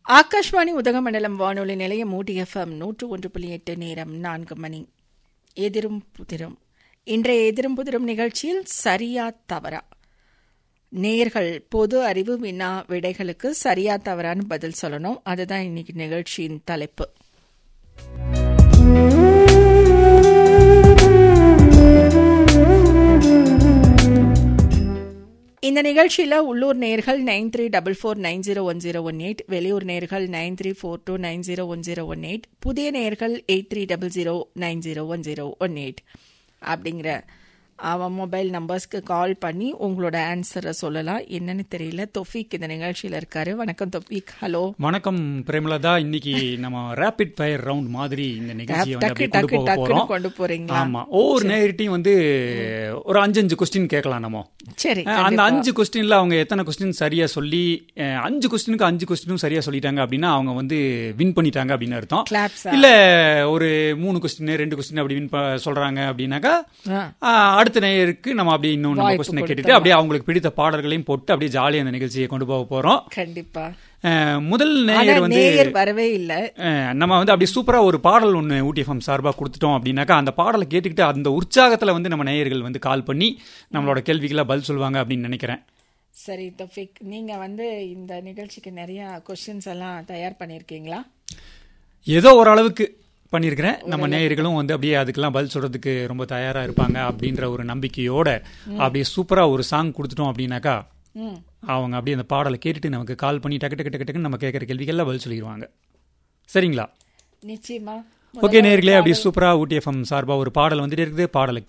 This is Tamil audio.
ஆகாஷ்வாணி உதகமண்டலம் வானொலி நிலையம் ஊட்டி FM 101.8 நேரம் 4 மணி. எதிரும் புதிரும். இன்றைய எதிரும் புதிரும் நிகழ்ச்சியில் சரியா தவறா, நேயர்கள் பொது அறிவு வினா விடைகளுக்கு சரியா தவறான்னு பதில் சொல்லணும். அதுதான் இன்னைக்கு நிகழ்ச்சியின் தலைப்பு. இந்த நிகழ்ச்சியில் உள்ளூர் நேர்கள் 9344901018, வெளியூர் நேர்கள் 9342901018, புதிய நேர்கள் 8300901018 அப்படிங்கிற அவன் மொபைல் நம்பர்ஸ்க்கு கால் பண்ணி உங்களோட ஆன்சரை சொல்லலாம். என்னன்னு தெரியல. தொஃபீக் இந்த நிகழ்ச்சியில் இருக்காரு. வணக்கம் தொஃபீக். ஹலோ. வணக்கம் பிரேமலதா. இன்னைக்கு நம்ம ரேபிட் ஃபயர் ரவுண்ட் மாதிரி இந்த நிகழ்ச்சியை கொண்டு போறீங்க. ஆமா, ஒவ்வொரு நேரிட்டையும் வந்து ஒரு 5 கொஸ்டின் கேட்கலாம் நம்ம. சரி, அந்த 5 கொஸ்டின்ல அவங்க எத்தனை கொஸ்டின் சரியா சொல்லி 5 கொஸ்டினுக்கு 5 கொஸ்டினும் சரியா சொல்லிட்டாங்க அப்படின்னா அவங்க வந்து வின் பண்ணிட்டாங்க அப்படின்னு அர்த்தம். இல்ல ஒரு 3 கொஸ்டின் 2 கொஸ்டின் அப்படி வின் சொல்றாங்க அப்படின்னாக்கா அடுத்த நேயருக்கு நம்ம அப்படியே இன்னும் நம்ம கொஸ்டினை கேட்டுட்டு அப்படியே அவங்களுக்கு பிடித்த பாடல்களையும் போட்டு அப்படியே ஜாலியா அந்த நிகழ்ச்சியை கொண்டு போக போறோம். கண்டிப்பா. முதல் நேயர் வந்து வரவே இல்ல. நம்ம வந்து அப்படி சூப்பரா ஒரு பாடல் ஒன்று ஊட்டி FM சார்பா கொடுத்துட்டோம் அப்படின்னாக்கா அந்த பாடலை கேட்டுக்கிட்டு அந்த உற்சாகத்துல வந்து நம்ம நேயர்கள் வந்து கால் பண்ணி நம்மளோட கேள்விகளை பதில் சொல்லுவாங்க அப்படின்னு நினைக்கிறேன். சரி தஃபீக், நீங்க வந்து இந்த நிகழ்ச்சிக்கு நிறைய கொஸ்டின்ஸ் எல்லாம் தயார் பண்ணிருக்கீங்களா? ஏதோ ஓரளவுக்கு பண்ணியிருக்கிறேன். நம்ம நேயர்களும் வந்து அப்படியே அதுக்கெல்லாம் பதில் சொல்றதுக்கு ரொம்ப தயாரா இருப்பாங்க அப்படின்ற ஒரு நம்பிக்கையோட அப்படியே சூப்பரா ஒரு சாங் கொடுத்துட்டோம் அப்படின்னாக்கா அவங்க அப்படியே அந்த பாடலை கேட்டுட்டு நமக்கு கால் பண்ணி டக்கு டக்கு டக்கு டக்குன்னு நம்ம கேட்குற கேள்விகள்லாம் பதில் சொல்லிடுவாங்க. சரிங்களா? நிச்சயமா. ஓகே நேயர்களே, அப்படியே சூப்பரா ஊட்டி FM சார்பா ஒரு பாடல் வந்துட்டு இருக்குது. பாடலை